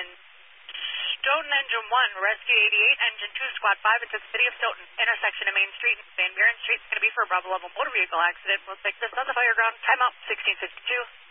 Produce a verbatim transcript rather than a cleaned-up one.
Engine. Stoughton Engine one, Rescue eighty-eight, Engine two, Squad five, it's at the City of Stoughton, intersection of Main Street and Van Buren Street. It's going to be for a Bravo level motor vehicle accident. We'll take this on the fire ground. Timeout, sixteen fifty-two.